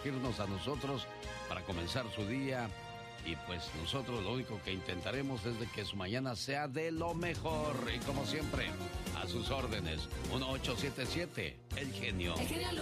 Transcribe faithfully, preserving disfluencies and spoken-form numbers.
elegirnos a nosotros para comenzar su día. Y pues nosotros lo único que intentaremos es de que su mañana sea de lo mejor. Y como siempre, a sus órdenes, uno ocho siete siete, El Genio. El genio